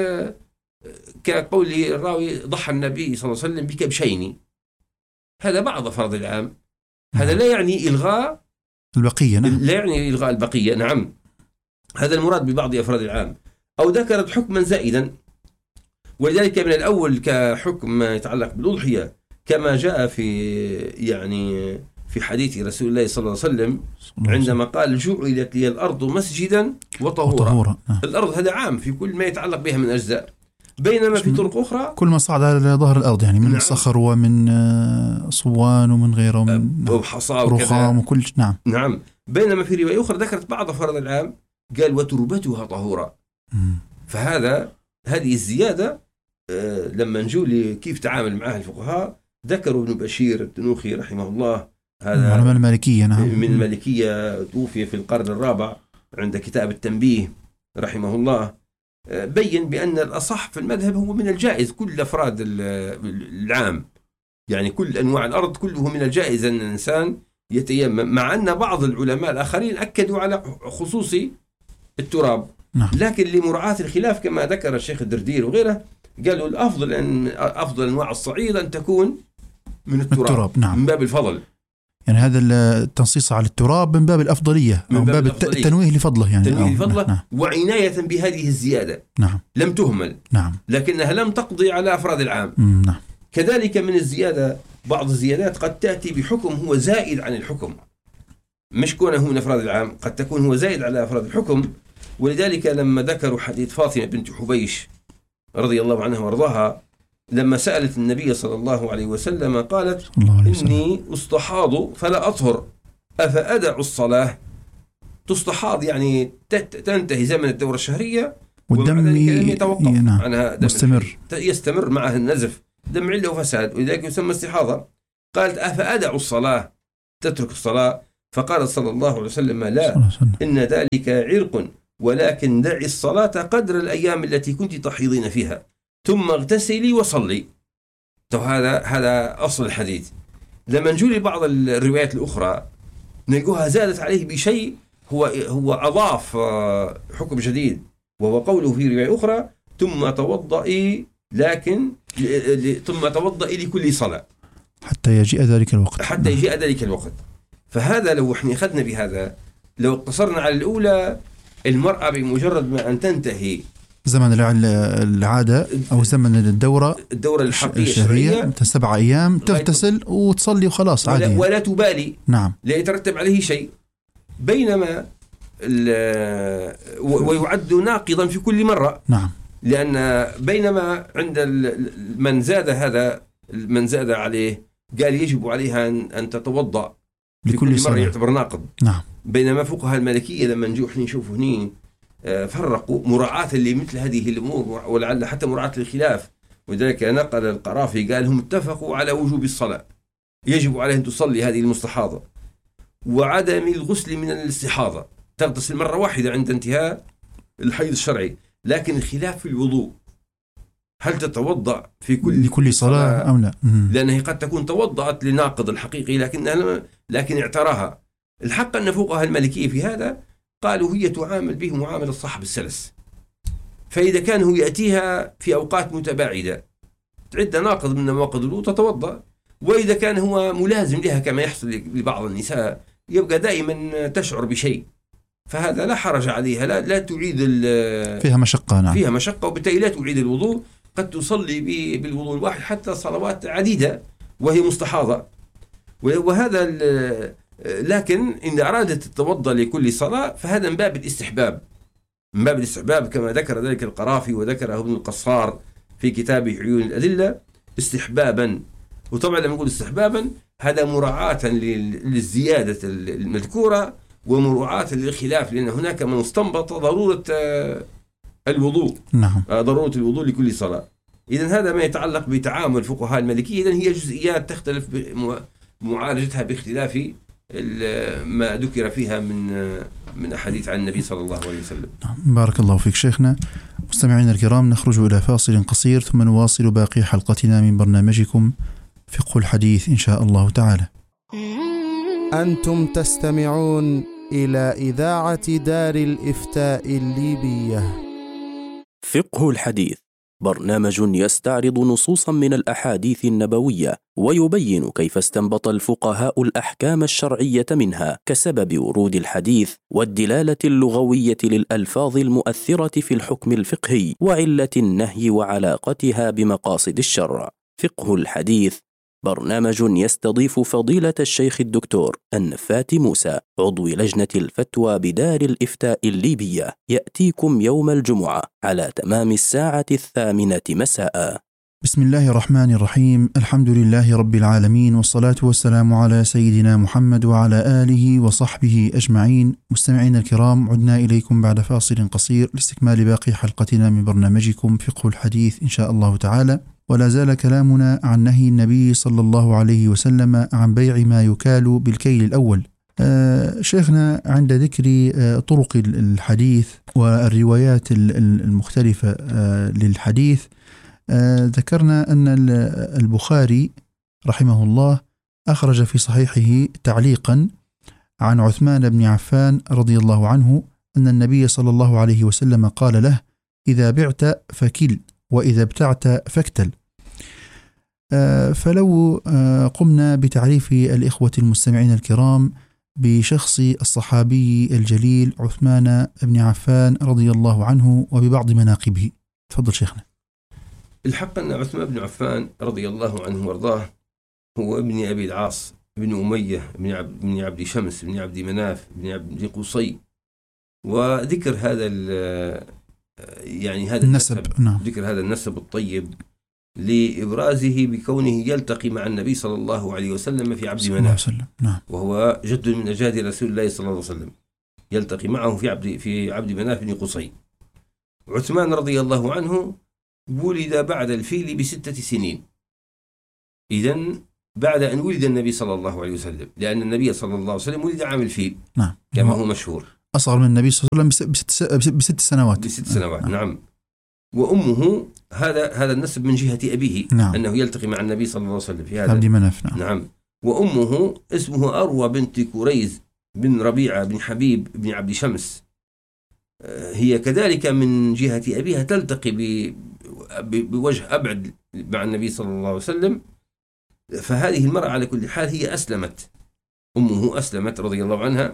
كقول الراوي ضحى النبي صلى الله عليه وسلم بكبشين، هذا بعض أفراد العام، هذا لا يعني إلغاء البقية. نعم. لا يعني إلغاء البقية. نعم، هذا المراد ببعض أفراد العام. أو ذكرت حكما زائدا، ولذلك من الأول كحكم يتعلق بالأضحية كما جاء في حديث رسول الله صلى الله عليه وسلم عندما قال: جعلت لي الأرض مسجدا وطهورا. الأرض هذا عام في كل ما يتعلق بها من أجزاء، بينما في طرق أخرى كل ما صعد على ظهر الأرض، يعني من صخر ومن صوان ومن غيره ومن رخام وكل. نعم. بينما في رواية أخرى ذكرت بعض أفراد العام قال: وتربتها طهورا. هذه الزيادة لما نجول كيف تعامل معها الفقهاء، ذكروا ابن بشير التنوخي رحمه الله، هذا من المالكية. نعم. من المالكية، توفي في القرن الرابع، عند كتاب التنبيه رحمه الله، بين بأن الأصح في المذهب هو من الجائز كل أفراد العام، يعني كل أنواع الأرض كله من الجائز أن الإنسان يتيمم، مع أن بعض العلماء الآخرين أكدوا على خصوص التراب. لكن لمراعاة الخلاف كما ذكر الشيخ الدردير وغيره قالوا الأفضل أن أفضل أنواع الصعيد أن تكون من التراب. نعم. من باب الفضل، يعني هذا التنصيص على التراب من باب الأفضلية، من باب التنويه لفضله، يعني تنويه لفضله. نعم. وعناية بهذه الزيادة. نعم. لم تهمل. نعم. لكنها لم تقضي على أفراد العام. نعم. كذلك من الزيادة بعض الزيادات قد تأتي بحكم هو زائد عن الحكم، مش كونه من أفراد العام، قد تكون هو زائد على أفراد الحكم. ولذلك لما ذكروا حديث فاطمة بنت حبيش رضي الله عنها وارضاها، لما سألت النبي صلى الله عليه وسلم قالت: إني أستحاض فلا أطهر أفأدع الصلاة. تستحاض يعني تنتهي زمن الدورة الشهرية والدم يتوقف نعم عنها دم مستمر، يستمر معه النزف، دم عله وفساد، ولذلك يسمى استحاضة. قالت أفأدع الصلاة، تترك الصلاة؟ فقال صلى الله عليه وسلم لا، إن ذلك عرق، ولكن دعي الصلاة قدر الأيام التي كنت تحيضين فيها، ثم اغتسلي وصلي. هذا أصل الحديث. لما نجول بعض الروايات الأخرى نلقوها زادت عليه بشيء، هو أضاف حكم جديد، وهو قوله في رواية أخرى ثم توضئي، لكن ثم توضئي لكل صلاة حتى يجيء ذلك الوقت. فهذا لو احنا أخذنا بهذا، لو اقتصرنا على الأولى، المرأة بمجرد ما أن تنتهي زمن العادة أو زمن الدورة الحقيقية الشرعية 7 أيام تغتسل وتصلي وخلاص عادي، ولا تبالي، نعم، لا يترتب عليه شيء. بينما ويعد ناقضا في كل مرة، نعم، لأن بينما عند من زاد عليه قال يجب عليها أن تتوضأ في كل مرة، يعتبر ناقض. نعم. بينما فقهاء المالكية لما نجوا نشوف هني فرقوا مراعاة لمثل هذه الأمور، ولعل حتى مراعاة الخلاف. ولذلك نقل القرافي قال هم اتفقوا على وجوب الصلاة، يجب عليه أن تصلي هذه المستحاضة، وعدم الغسل من الاستحاضة، تغتسل مرة واحدة عند انتهاء الحيض الشرعي. لكن الخلاف في الوضوء، هل تتوضأ في كل صلاة أو لا؟ لأنها قد تكون توضأت لناقض الحقيقي لكن اعتراها. الحق أن فقهاء المالكية في هذا قالوا هي تعامل به معاملة صاحب السلس، فإذا كان هو يأتيها في أوقات متباعدة تعد ناقض من نواقض الوضوء تتوضأ، وإذا كان هو ملازم لها كما يحصل لبعض النساء يبقى دائما تشعر بشيء، فهذا لا حرج عليها، لا تعيد فيها مشقة. نعم، فيها مشقة، وبالتالي لا تعيد الوضوء، قد تصلي بالوضوء الواحد حتى صلوات عديدة وهي مستحاضة. وهذا لكن إن أرادت تتوضأ لكل صلاة فهذا من باب الاستحباب، كما ذكر ذلك القرافي وذكره ابن القصار في كتابه عيون الأدلة استحبابا. وطبعا لما نقول استحبابا هذا مراعاة للزيادة المذكورة ومراعاة للخلاف، لأن هناك من استنبط ضرورة الوضوء. نعم، ضرورة الوضوء لكل صلاة. إذن هذا ما يتعلق بتعامل فقهاء المالكية. إذن هي جزئيات تختلف معالجتها باختلاف ما ذكر فيها من أحاديث عن النبي صلى الله عليه وسلم. بارك الله فيك شيخنا. مستمعينا الكرام، نخرج إلى فاصل قصير ثم نواصل باقي حلقتنا من برنامجكم فقه الحديث إن شاء الله تعالى. أنتم تستمعون إلى إذاعة دار الإفتاء الليبية. فقه الحديث برنامج يستعرض نصوصا من الأحاديث النبوية ويبين كيف استنبط الفقهاء الأحكام الشرعية منها كسبب ورود الحديث والدلالة اللغوية للألفاظ المؤثرة في الحكم الفقهي وعلة النهي وعلاقتها بمقاصد الشرع. فقه الحديث برنامج يستضيف فضيلة الشيخ الدكتور النفات موسى عضو لجنة الفتوى بدار الإفتاء الليبية، يأتيكم يوم الجمعة على تمام 8:00 مساء. بسم الله الرحمن الرحيم. الحمد لله رب العالمين، والصلاة والسلام على سيدنا محمد وعلى آله وصحبه أجمعين. مستمعين الكرام، عدنا إليكم بعد فاصل قصير لاستكمال باقي حلقتنا من برنامجكم فقه الحديث إن شاء الله تعالى. ولا زال كلامنا عن نهي النبي صلى الله عليه وسلم عن بيع ما يكال بالكيل الأول. شيخنا، عند ذكر طرق الحديث والروايات المختلفة للحديث، ذكرنا أن البخاري رحمه الله أخرج في صحيحه تعليقا عن عثمان بن عفان رضي الله عنه أن النبي صلى الله عليه وسلم قال له: إذا بعت فكل، وإذا ابتعت فاكتل. فلو قمنا بتعريف الإخوة المستمعين الكرام بشخص الصحابي الجليل عثمان بن عفان رضي الله عنه وببعض مناقبه. تفضل شيخنا. الحق أن عثمان بن عفان رضي الله عنه وارضاه هو ابن أبي العاص بن أمية بن عبد شمس بن عبد مناف بن عبد قصي. وذكر هذا هذا النسب، ذكر هذا النسب الطيب لإبرازه بكونه يلتقي مع النبي صلى الله عليه وسلم في عبد مناف، وهو جد من أجداد رسول الله صلى الله عليه وسلم، يلتقي معه في عبد مناف بن قصي. عثمان رضي الله عنه ولد بعد الفيل ب6 سنين، إذن بعد أن ولد النبي صلى الله عليه وسلم، لأن النبي صلى الله عليه وسلم ولد عام الفيل. نعم. كما هو مشهور، أصغر من النبي صلى الله عليه وسلم ب6 سنوات. ب6 سنوات. نعم. وأمه هذا النسب من جهة أبيه. نعم. أنه يلتقي مع النبي صلى الله عليه وسلم في هذا. عبد مناف. نعم. نعم. وأمه اسمه أروى بنت كريز بن ربيعة بن حبيب بن عبد شمس، هي كذلك من جهة أبيها تلتقي بوجه أبعد مع النبي صلى الله عليه وسلم. فهذه المرأة على كل حال هي أسلمت، أمه أسلمت رضي الله عنها.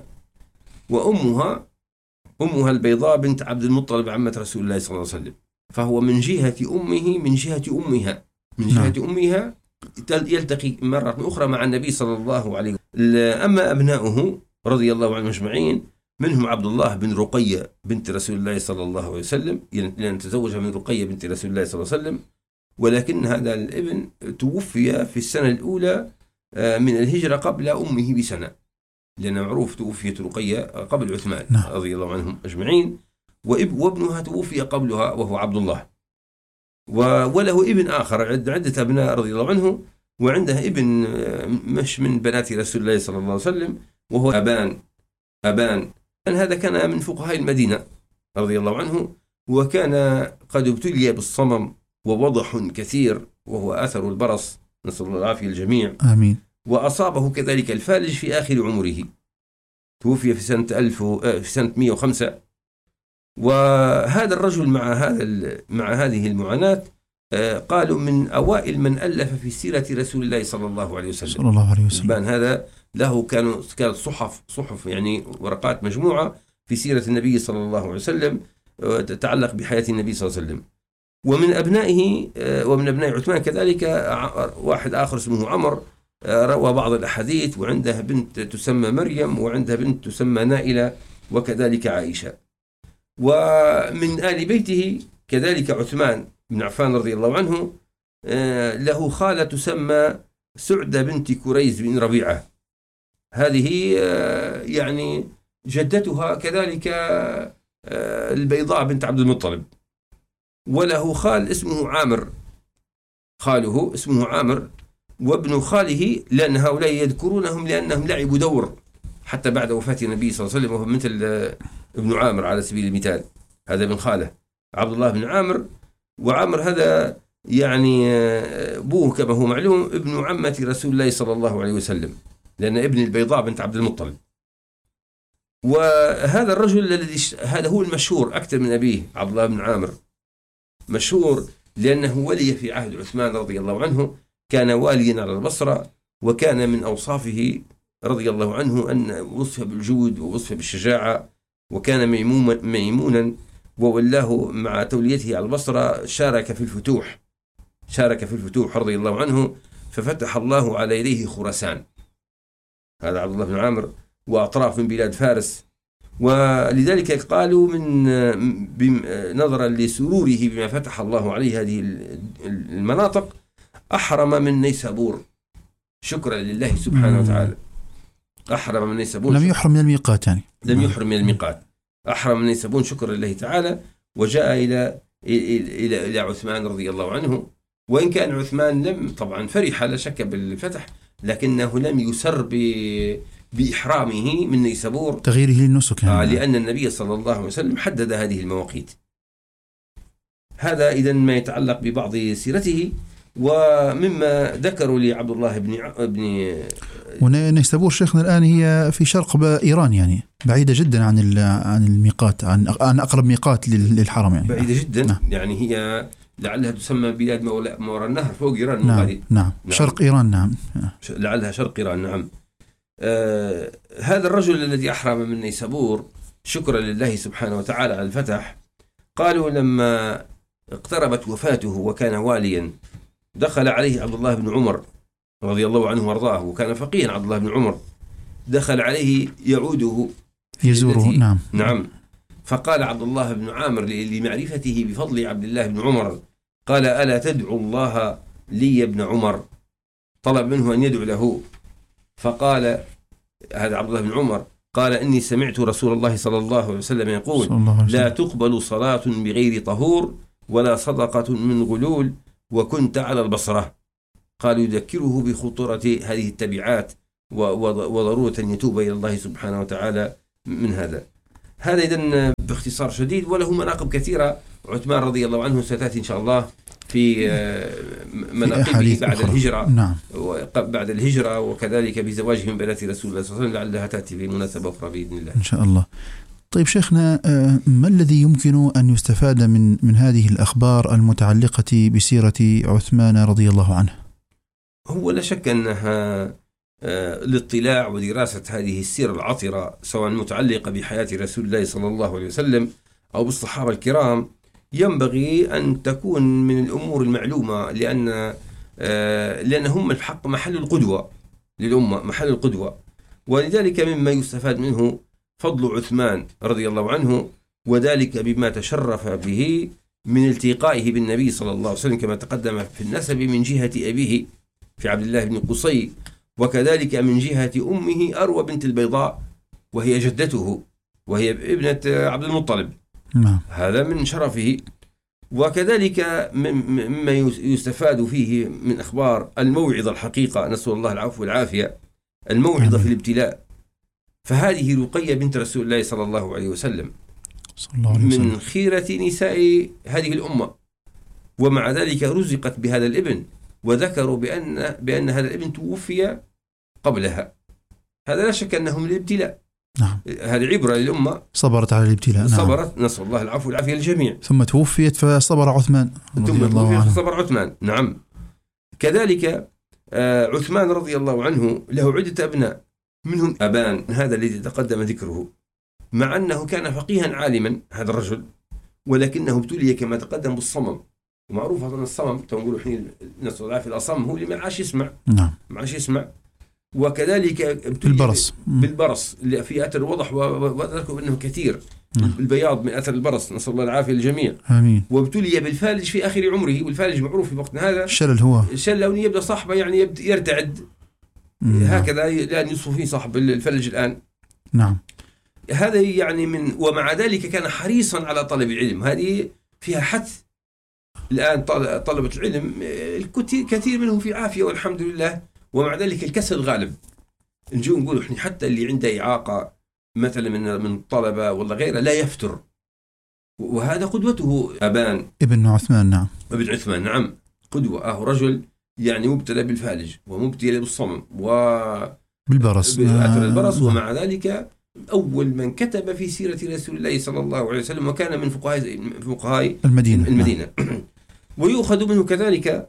وأمها البيضاء بنت عبد المطلب عمة رسول الله صلى الله عليه وسلم، فهو من جهة أمه من جهة أمها من جهة أمها يلتقي مرة أخرى مع النبي صلى الله عليه وسلم. أما أبناؤه رضي الله عنهم أجمعين منهم عبد الله بن رقية بنت رسول الله صلى الله عليه وسلم، لأن تزوجها من رقية بنت رسول الله صلى الله عليه وسلم، ولكن هذا الابن توفي في السنة الأولى من الهجرة قبل أمه بسنة، لأن معروف توفيت رقية قبل عثمان رضي الله عنهم أجمعين، وابنها توفي قبلها وهو عبد الله. وله ابن آخر عدة أبناء رضي الله عنه، وعنده ابن مش من بنات رسول الله صلى الله عليه وسلم وهو أبان. هذا كان من فقهاء المدينة رضي الله عنه، وكان قد ابتلي بالصمم ووضح كثير وهو أثر البرص، نسأل الله العافية الجميع. آمين. وأصابه كذلك الفالج في آخر عمره، توفي في سنة 105. وهذا الرجل مع هذه المعاناة قالوا من أوائل من ألف في سيرة رسول الله صلى الله عليه وسلم. صلى الله عليه وسلم. هذا له كانت صحف يعني ورقات مجموعة في سيرة النبي صلى الله عليه وسلم تتعلق بحياة النبي صلى الله عليه وسلم. ومن أبنائه ومن أبناء عثمان كذلك واحد آخر اسمه عمر، روى بعض الأحاديث، وعنده بنت تسمى مريم، وعنده بنت تسمى نائلة، وكذلك عائشة. ومن آل بيته كذلك عثمان بن عفان رضي الله عنه له خالة تسمى سعدة بنت كريز بن ربيعة، هذه يعني جدتها كذلك البيضاء بنت عبد المطلب. وله خال اسمه عامر، خاله اسمه عامر، وابن خاله، لأن هؤلاء يذكرونهم لأنهم لعبوا دور حتى بعد وفاة النبي صلى الله عليه وسلم، وهو مثل ابن عامر على سبيل المثال، هذا ابن خاله عبد الله بن عامر. وعامر هذا يعني أبوه كما هو معلوم ابن عمة رسول الله صلى الله عليه وسلم، لأن ابن البيضاء بنت عبد المطلب. وهذا الرجل الذي هذا هو المشهور أكثر من أبيه عبد الله بن عامر، مشهور لأنه ولي في عهد عثمان رضي الله عنه، كان واليا على البصرة، وكان من أوصافه رضي الله عنه أن وصف بالجود ووصف بالشجاعة، وكان ميمونا، وولاه مع توليته على البصرة شارك في الفتوح رضي الله عنه، ففتح الله على يديه خراسان، هذا عبد الله بن عامر، وأطراف من بلاد فارس. ولذلك قالوا نظرا لسروره بما فتح الله عليه هذه المناطق أحرم من نيسابور شكرا لله سبحانه وتعالى. أحرم من نيسابور، لم يحرم من الميقات، يعني لم يحرم من الميقات، أحرم من نيسابور شكرا لله تعالى، وجاء إلى عثمان رضي الله عنه. وإن كان عثمان لم طبعا فرح لا شك بالفتح، لكنه لم يسر بإحرامه من نيسابور، تغييره للنسك، لأن النبي صلى الله عليه وسلم حدد هذه المواقيت. هذا إذن ما يتعلق ببعض سيرته. ومما ذكروا لعبد الله بن ونيسابور شيخنا الآن هي في شرق إيران، يعني بعيدة جدا عن الميقات، عن أقرب ميقات للحرم، يعني بعيدة جدا. يعني هي لعلها تسمى بلاد مورا النهر فوق إيران. نعم. شرق إيران. نعم. لعلها شرق إيران. نعم. هذا الرجل الذي أحرم من نيسابور شكرا لله سبحانه وتعالى على الفتح، قالوا لما اقتربت وفاته وكان واليا دخل عليه عبد الله بن عمر رضي الله عنه وارضاه، وكان فقيها عبد الله بن عمر، دخل عليه يعوده يزوره. نعم. فقال عبد الله بن عامر لمعرفته بفضل عبد الله بن عمر، قال ألا تدعو الله لي ابن عمر، طلب منه أن يدعو له. فقال هذا عبد الله بن عمر، قال إني سمعت رسول الله صلى الله عليه وسلم يقول لا تقبل صلاة بغير طهور ولا صدقة من غلول وكنت على البصرة. قال يذكره بخطورة هذه التبعات وضرورة أن يتوب إلى الله سبحانه وتعالى من هذا. إذن باختصار شديد، وله مناقب كثيرة عثمان رضي الله عنه ستأتي إن شاء الله في مناقبه بعد الهجرة. نعم. بعد الهجرة، وكذلك بزواجه من بنات رسول الله صلى الله عليه وسلم، لعلها تأتي في مناسبة أخرى بإذن الله إن شاء الله. طيب شيخنا، ما الذي يمكن أن يستفاد من هذه الأخبار المتعلقة بسيرة عثمان رضي الله عنه؟ هو لا شك أنها الاطلاع ودراسة هذه السيرة العطرة، سواء متعلقة بحياة رسول الله صلى الله عليه وسلم أو بالصحابة الكرام، ينبغي أن تكون من الأمور المعلومة، لأن هم الحق محل القدوة للأمة، محل القدوة. ولذلك مما يستفاد منه فضل عثمان رضي الله عنه، وذلك بما تشرف به من التقائه بالنبي صلى الله عليه وسلم كما تقدم في النسب من جهة أبيه في عبد الله بن قصي، وكذلك من جهة أمه أروى بنت البيضاء وهي جدته وهي ابنة عبد المطلب. هذا من شرفه. وكذلك مما يستفاد فيه من أخبار الموعظة الحقيقة، نسأل الله العفو والعافية، الموعظة في الابتلاء. فهذه رقية بنت رسول الله صلى الله عليه وسلم من خيرة نساء هذه الأمة، ومع ذلك رزقت بهذا الابن، وذكروا بأن هذا الابن توفي قبلها. هذا لا شك أنه من الابتلاء. نعم. هذه عبرة للأمة، صبرت على الابتلاء. نعم. صبرت، نسأل الله العفو والعافية للجميع. ثم توفيت فصبر عثمان رضي الله عنه. صبر عثمان. نعم. كذلك عثمان رضي الله عنه له عدة أبناء، منهم أبان هذا الذي تقدم ذكره، مع أنه كان فقيها عالما هذا الرجل، ولكنه ابتلي كما تقدم بالصمم. ومعروف أن الصمم تنقول حين نسأل الله العافية، الأصم هو اللي ما عاش يسمع. نعم. ما عاش يسمع. وكذلك بالبرص اللي في أثر وضح، وذكروا أنه كثير. البياض من أثر البرص، نسأل الله العافية للجميع. آمين. وابتلي بالفالج في آخر عمره، والفالج معروف في وقتنا هذا الشلل، هو الشلل لو يبدأ صاحبه يعني يبدأ يرتعد. هكذا لأن يصف فيه صاحب الفلج الآن. نعم. هذا يعني ومع ذلك كان حريصا على طلب العلم. هذه فيها حث. الآن طلبة العلم كثير منهم في عافية والحمد لله، ومع ذلك الكسل غالب. نجي نقول إحنا حتى اللي عنده إعاقة مثلا من الطلبة ولا غيره لا يفتر، وهذا قدوته أبان ابن عثمان. نعم. ابن عثمان. نعم. قدوة. رجل يعني مبتلى بالفالج ومبتلى بالصمم بالبرص، بأثر البرص، ومع ذلك أول من كتب في سيرة رسول الله صلى الله عليه وسلم، وكان من فقهاء المدينة. ويؤخذ منه كذلك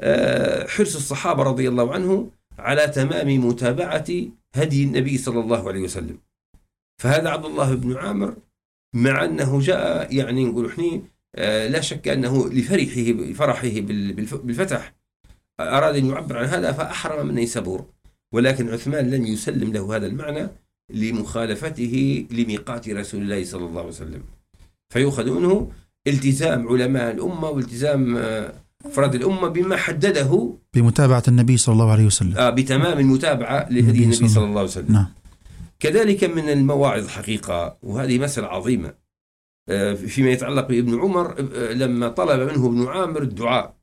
حرص الصحابة رضي الله عنه على تمام متابعة هدي النبي صلى الله عليه وسلم. فهذا عبد الله بن عامر، مع أنه جاء يعني نقول إحنا لا شك أنه لفرحه بالفتح أراد أن يعبر عن هذا فأحرم من نيسابور، ولكن عثمان لم يسلم له هذا المعنى لمخالفته لميقات رسول الله صلى الله عليه وسلم. فيؤخذ منه التزام علماء الأمة والتزام أفراد الأمة بما حدده بمتابعة النبي صلى الله عليه وسلم، بتمام المتابعة لهدي النبي صلى الله عليه وسلم. نعم. كذلك من المواعظ حقيقة، وهذه مسألة عظيمة فيما يتعلق بابن عمر، لما طلب منه ابن عامر الدعاء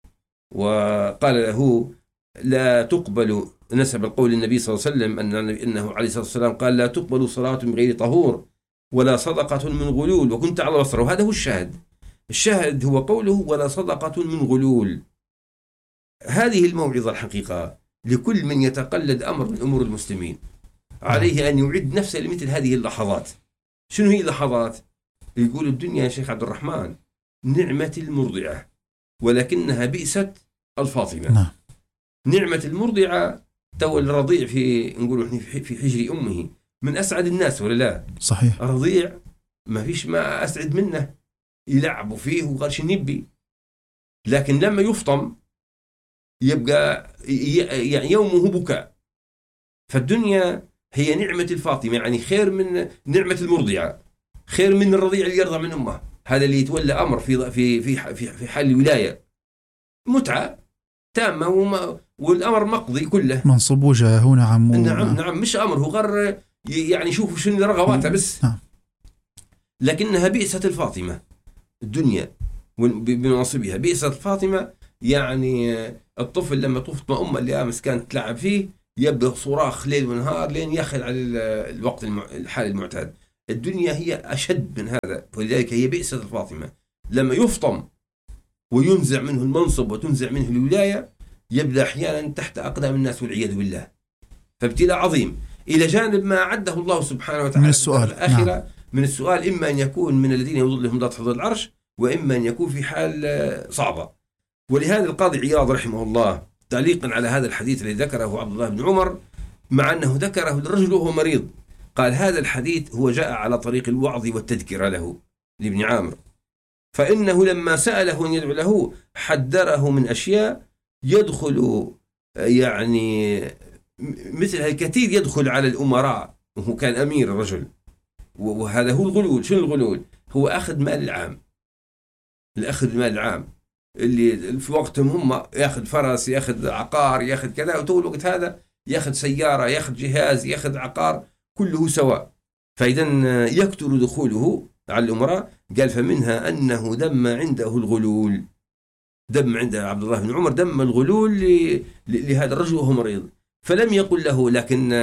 وقال له لا تقبل، نسب القول النبي صلى الله عليه وسلم أنه عليه الصلاة والسلام قال لا تقبل صلاة من غير طهور ولا صدقة من غلول وكنت على بصره. وهذا هو الشاهد هو قوله ولا صدقة من غلول. هذه الموعظة الحقيقة لكل من يتقلد أمر من أمور المسلمين، عليه أن يعد نفسه لمثل هذه اللحظات. شنو هي اللحظات؟ يقول الدنيا يا شيخ عبد الرحمن نعمة المرضعة، ولكنها بئست الفاطمة. نعمة المرضعة تو الرضيع في حجر أمه من أسعد الناس ولا لا؟ صحيح. الرضيع ما فيش ما أسعد منه، يلعبوا فيه وغرش النبي، لكن لما يفطم يبقى يعني يومه بكاء. فالدنيا هي نعمة الفاطمة، يعني خير من نعمة المرضعة، خير من الرضيع اللي يرضع من أمه. هذا اللي يتولى أمر في حال الولاية متعة تامة والأمر مقضي كله، منصب وجهه. نعم. نعم مش أمر، هو غير يعني يشوفوا شنو رغباتها بس. لكنها بئست الفاطمة الدنيا بمناصبها، بئست الفاطمة. يعني الطفل لما طفت مع أمه اللي أمس كانت تلعب فيه يبدأ صراخ ليل ونهار لين يأخذ على الوقت الحالي المعتاد. الدنيا هي أشد من هذا، ولذلك هي بئست الفاطمة. لما يفطم وينزع منه المنصب وتنزع منه الولاية يبدأ أحيانا تحت أقدام الناس والعياذ بالله. فابتلاء عظيم إلى جانب ما أعده الله سبحانه وتعالى من السؤال الآخرة. من السؤال إما أن يكون من الذين يظلهم ذات حظ العرش، وإما أن يكون في حال صعبة. ولهذا القاضي عياض رحمه الله تعليقا على هذا الحديث الذي ذكره عبد الله بن عمر، مع أنه ذكره للرجل وهو مريض، قال هذا الحديث هو جاء على طريق الوعظ والتذكرة له لابن عامر، فإنه لما سأله أن يدعو له حذره من أشياء يدخل يعني مثل الكثير يدخل على الأمراء، وهو كان أمير الرجل، وهذا هو الغلول. شنو الغلول؟ هو أخذ مال العام، الأخذ مال العام اللي في وقتهم هم يأخذ فرس، يأخذ عقار، يأخذ كذا، وتو الوقت هذا يأخذ سيارة، يأخذ جهاز، يأخذ عقار، كله سواء. فإذا يكثر دخوله على الأمراء. قال فمنها أنه دم عنده الغلول، دم عند عبد الله بن عمر دم الغلول لهذا الرجل وهو مريض. فلم يقل له،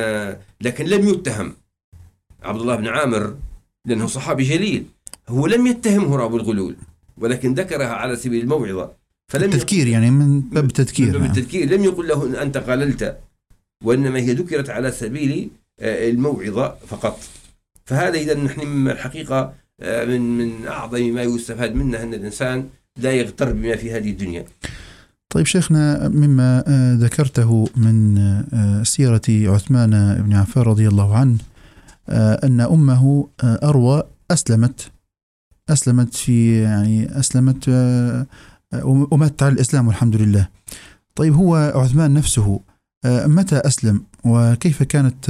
لكن لم يتهم عبد الله بن عامر لأنه صحابي جليل، هو لم يتهمه أبو الغلول، ولكن ذكرها على سبيل الموعظة. فلم التذكير يعني من باب التذكير. لم يقل له إن أنت قللت، وإنما هي ذكرت على سبيل الموعظة فقط. فهذا إذا نحن الحقيقة من أعظم ما يستفاد منه أن الإنسان لا يغتر بما في هذه الدنيا. طيب شيخنا، مما ذكرته من سيرة عثمان بن عفان رضي الله عنه أن أمه أروى أسلمت في يعني أسلمت ومات على الإسلام والحمد لله. طيب هو عثمان نفسه متى أسلم وكيف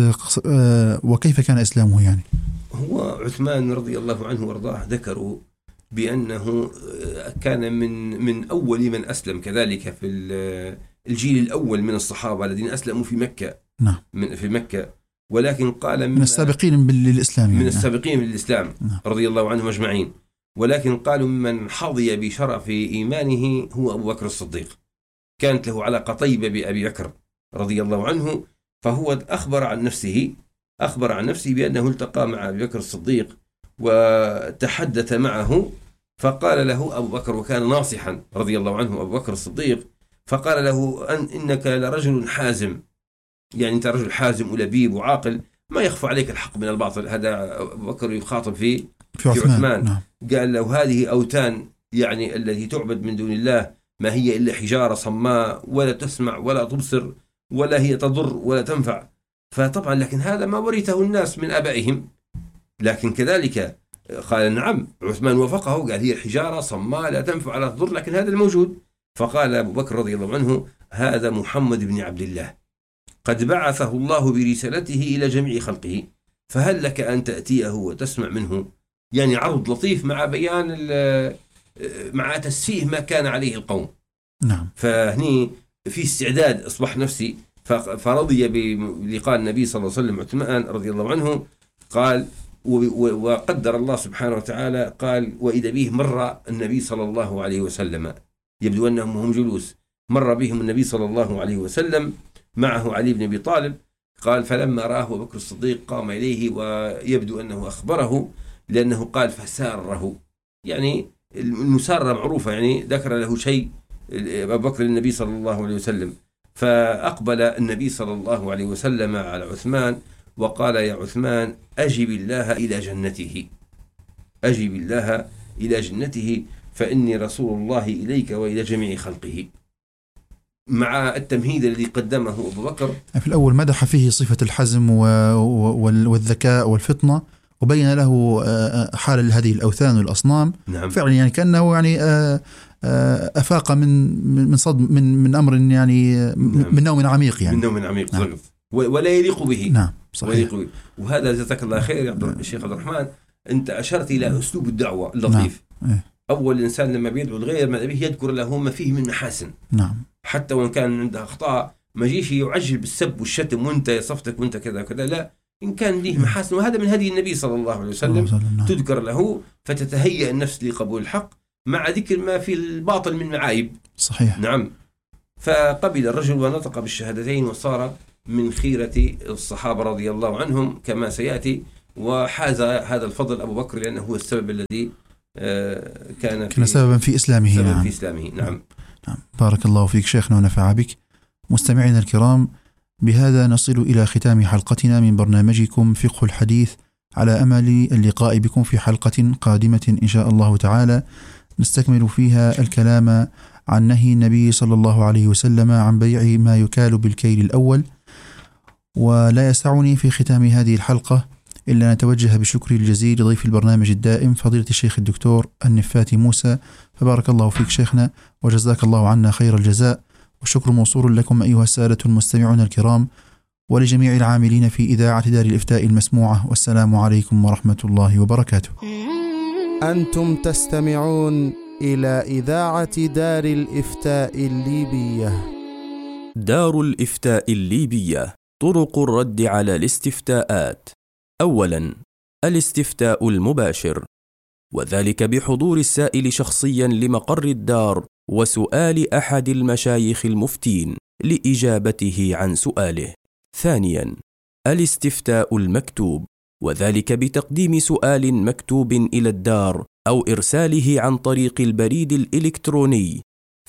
كان إسلامه؟ يعني هو عثمان رضي الله عنه وارضاه ذكروا بأنه كان من أول من أسلم، كذلك في الجيل الأول من الصحابة الذين أسلموا في مكة. نعم. في مكة، ولكن قال من السابقين للإسلام، من السابقين للإسلام رضي الله عنهم أجمعين. ولكن قالوا من حظي بشرف إيمانه هو أبو بكر الصديق، كانت له علاقة طيبة بأبي بكر رضي الله عنه. فهو أخبر عن نفسه بأنه التقى مع أبي بكر الصديق وتحدث معه، فقال له أبو بكر، وكان ناصحا رضي الله عنه أبو بكر الصديق، فقال له إنك لرجل حازم، يعني أنت رجل حازم ولبيب وعاقل، ما يخفى عليك الحق من الباطل. هذا أبو بكر يخاطب في عثمان. نعم. قال له هذه أوثان يعني التي تعبد من دون الله ما هي إلا حجارة صماء، ولا تسمع ولا تبصر ولا هي تضر ولا تنفع. فطبعا لكن هذا ما ورثه الناس من آبائهم. لكن كذلك قال نعم، عثمان وافقه، قال هي حجارة صماء لا تنفع ولا تضر، لكن هذا الموجود. فقال أبو بكر رضي الله عنه هذا محمد بن عبد الله قد بعثه الله برسالته إلى جميع خلقه، فهل لك أن تأتيه وتسمع منه؟ يعني عرض لطيف مع بيان مع تسفيه ما كان عليه القوم. نعم. فهني في استعداد أصبح نفسي، فرضي بلقاء النبي صلى الله عليه وسلم عثمان رضي الله عنه. قال وقدر الله سبحانه وتعالى، قال وإذا به مر النبي صلى الله عليه وسلم، يبدو أنهم هم جلوس، مر بهم النبي صلى الله عليه وسلم معه علي بن أبي طالب. قال فلما رآه أبو بكر الصديق قام إليه، ويبدو أنه أخبره، لأنه قال فساره، يعني المسارة معروفة، يعني ذكر له شيء أبو بكر للنبي صلى الله عليه وسلم. فأقبل النبي صلى الله عليه وسلم على عثمان وقال يا عثمان أجب الله إلى جنته، أجب الله إلى جنته، فإني رسول الله إليك وإلى جميع خلقه. مع التمهيد الذي قدمه أبو بكر في الأول مدح فيه صفة الحزم والذكاء والفطنة، وبين له حال هذه الأوثان والأصنام. نعم. فعلا يعني كأنه يعني أفاق من صدم من أمر يعني نعم. من نوم عميق، يعني من نوم عميق. نعم. ولا يليق به. نعم صحيح. وهذا جزاك الله خير يا الشيخ عبد الرحمن، أنت أشرت إلى أسلوب الدعوة اللطيف. نعم. أول الإنسان لما بيدعو الغير ما به يذكر له ما فيه من محاسن. نعم. حتى وإن كان عنده أخطاء ما جيش يعجل بالسب والشتم وأنت صفتك وأنت كذا وكذا، لا، إن كان له محاسن، وهذا من هدي النبي صلى الله عليه وسلم، تذكر له فتتهيأ النفس لقبول الحق مع ذكر ما في الباطل من معايب. صحيح. نعم. فقبل الرجل ونطق بالشهادتين وصار من خيرة الصحابة رضي الله عنهم كما سيأتي، وحاز هذا الفضل أبو بكر لأنه هو السبب الذي كان سببا في إسلامه. نعم. في إسلامه. نعم. نعم. بارك الله فيك شيخنا ونفع بك. مستمعينا الكرام، بهذا نصل إلى ختام حلقتنا من برنامجكم فقه الحديث، على أمل اللقاء بكم في حلقة قادمة إن شاء الله تعالى، نستكمل فيها الكلام عن نهي النبي صلى الله عليه وسلم عن بيع ما يكال بالكيل الأول. ولا يسعني في ختام هذه الحلقة إلا نتوجه بالشكر الجزيل لضيف البرنامج الدائم فضيلة الشيخ الدكتور النفاتي موسى، فبارك الله فيك شيخنا وجزاك الله عنا خير الجزاء، والشكر موصول لكم أيها السادة المستمعون الكرام، ولجميع العاملين في إذاعة دار الإفتاء المسموعة، والسلام عليكم ورحمة الله وبركاته. أنتم تستمعون إلى إذاعة دار الإفتاء الليبية. دار الإفتاء الليبية، طرق الرد على الاستفتاءات. أولا، الاستفتاء المباشر، وذلك بحضور السائل شخصيا لمقر الدار وسؤال أحد المشايخ المفتين لإجابته عن سؤاله. ثانيا، الاستفتاء المكتوب، وذلك بتقديم سؤال مكتوب إلى الدار أو إرساله عن طريق البريد الإلكتروني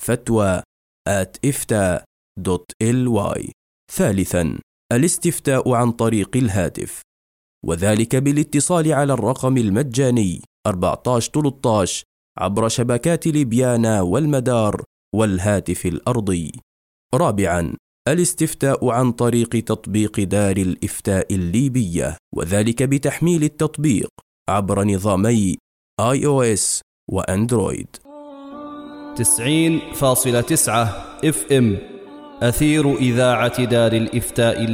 fatwa@ifta.ly. ثالثا، الاستفتاء عن طريق الهاتف، وذلك بالاتصال على الرقم المجاني 1413 عبر شبكات ليبيانا والمدار والهاتف الأرضي. رابعا، الاستفتاء عن طريق تطبيق دار الإفتاء الليبية، وذلك بتحميل التطبيق عبر نظامي iOS وأندرويد. 90.9 FM أثير إذاعة دار الإفتاء